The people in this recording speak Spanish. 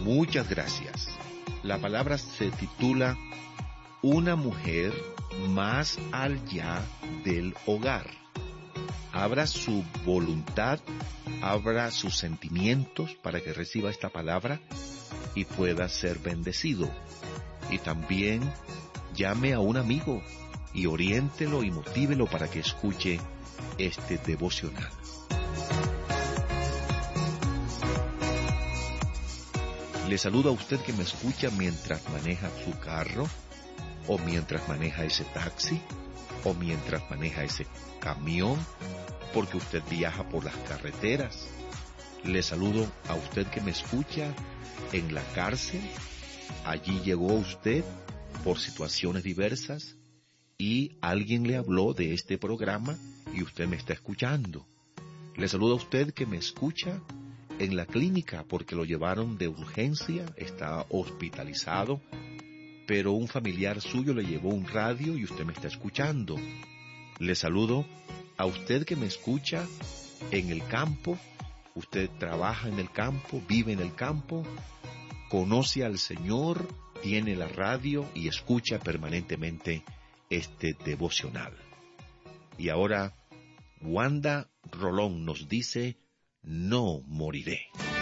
Muchas gracias. La palabra se titula Una mujer más allá del hogar. Abra su voluntad, abra sus sentimientos para que reciba esta palabra y pueda ser bendecido. Y también llame a un amigo y oriéntelo y motívelo para que escuche este devocional. Le saludo a usted que me escucha mientras maneja su carro, o mientras maneja ese taxi, o mientras maneja ese camión, porque usted viaja por las carreteras. Le saludo a usted que me escucha en la cárcel. Allí llegó usted por situaciones diversas y alguien le habló de este programa y usted me está escuchando. Le saludo a usted que me escucha en la clínica porque lo llevaron de urgencia, está hospitalizado, pero un familiar suyo le llevó un radio y usted me está escuchando. Le saludo a usted que me escucha en el campo. Usted trabaja en el campo, vive en el campo, conoce al Señor, tiene la radio y escucha permanentemente este devocional. Y ahora, Wanda Rolón nos dice, no moriré.